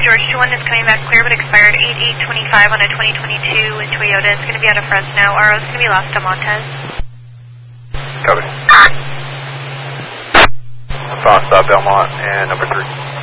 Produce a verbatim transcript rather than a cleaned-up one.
George two one is coming back clear but expired eight eight twenty-five on a twenty twenty-two Toyota. It's going to be out of Fresno. R O is going to be lost to Montez. Copy. Fox, uh, Belmont, and number three.